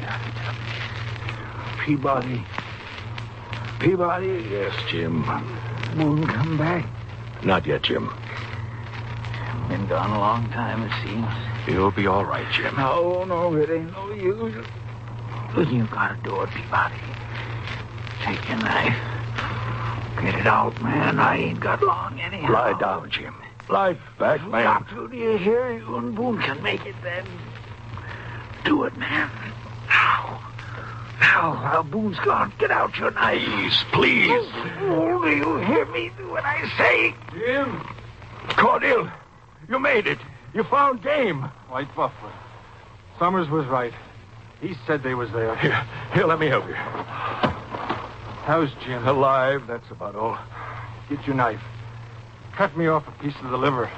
Peabody. Peabody? Yes, Jim. Boone come back? Not yet, Jim. Been gone a long time, it seems. You'll be all right, Jim. No, it ain't no use. You gotta do it, Peabody. Take your knife. Get it out, man. I ain't got long anyhow. Lie down, Jim. Lie back, man. Doctor, do you hear? You and Boone can make it then. Do it, man. Now, Boone's gone. Get out your knife. Please. Oh, do you hear me? Do what I say. Jim! Cordell, you made it. You found game. White Buffalo. Summers was right. He said they was there. Here, let me help you. How's Jim? Alive, that's about all. Get your knife. Cut me off a piece of the liver.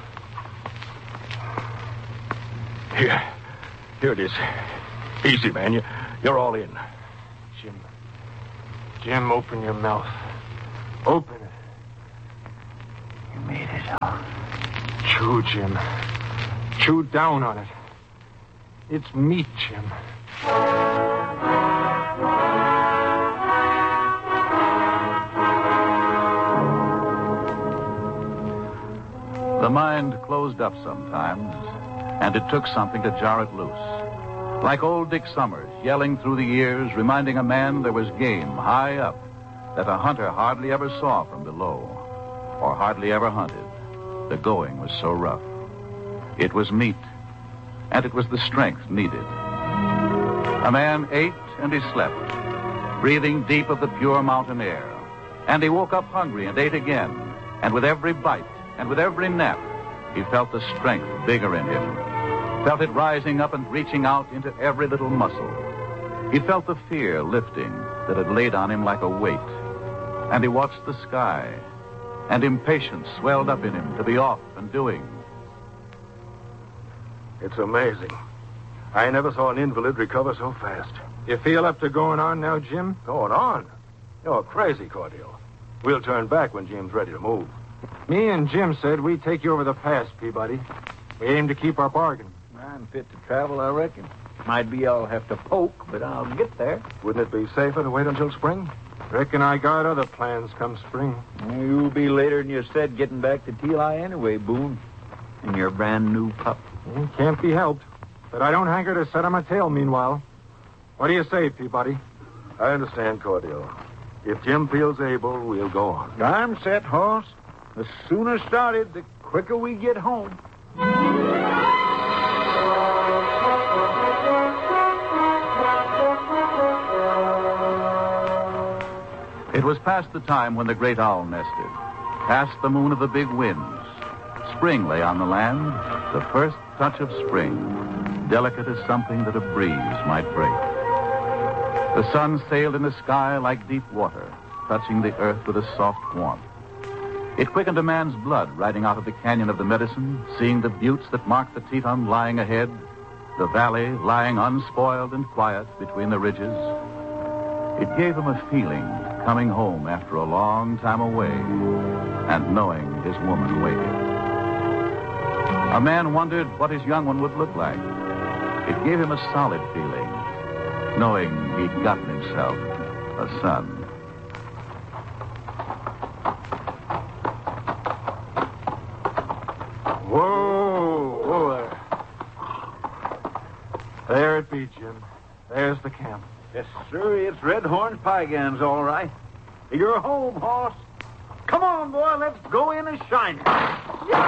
Here it is. Easy, man. You're all in. Jim, open your mouth. Open it. You made it, huh? Chew, Jim. Chew down on it. It's meat, Jim. The mind closed up sometimes, and it took something to jar it loose. Like old Dick Summers, yelling through the years, reminding a man there was game high up that a hunter hardly ever saw from below, or hardly ever hunted. The going was so rough. It was meat, and it was the strength needed. A man ate and he slept, breathing deep of the pure mountain air. And he woke up hungry and ate again, and with every bite and with every nap, he felt the strength bigger in him. Felt it rising up and reaching out into every little muscle. He felt the fear lifting that had laid on him like a weight. And he watched the sky, and impatience swelled up in him to be off and doing. It's amazing. I never saw an invalid recover so fast. You feel up to going on now, Jim? Going on? You're crazy, Cordell. We'll turn back when Jim's ready to move. Me and Jim said we'd take you over the pass, Peabody. We aim to keep our bargain. I'm fit to travel, I reckon. Might be I'll have to poke, but I'll get there. Wouldn't it be safer to wait until spring? Reckon I got other plans come spring. You'll be later than you said getting back to T.L.I. anyway, Boone. In your brand new pup. Can't be helped. But I don't hanker to set on my tail meanwhile. What do you say, Peabody? I understand, Cordell. If Jim feels able, we'll go on. I'm set, Hoss. The sooner started, the quicker we get home. It was past the time when the great owl nested, past the moon of the big winds. Spring lay on the land, the first touch of spring, delicate as something that a breeze might break. The sun sailed in the sky like deep water, touching the earth with a soft warmth. It quickened a man's blood riding out of the canyon of the Medicine, seeing the buttes that marked the Teton lying ahead, the valley lying unspoiled and quiet between the ridges. It gave him a feeling coming home after a long time away and knowing his woman waited. A man wondered what his young one would look like. It gave him a solid feeling, knowing he'd gotten himself a son. Whoa there. There it be, Jim. There's the camp. Yes, sir. It's Red Horn's Piegans, all right. You're home, Hoss. Come on, boy. Let's go in and shine it.